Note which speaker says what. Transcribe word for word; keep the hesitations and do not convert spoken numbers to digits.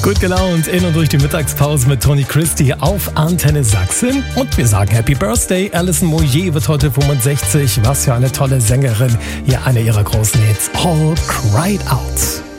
Speaker 1: Gut gelaunt in und durch die Mittagspause mit Tony Christie auf Antenne Sachsen. Und wir sagen Happy Birthday. Alison Moyet wird heute fünfundsechzig. Was für eine tolle Sängerin. Hier einer ihrer großen Hits. All Cried Out.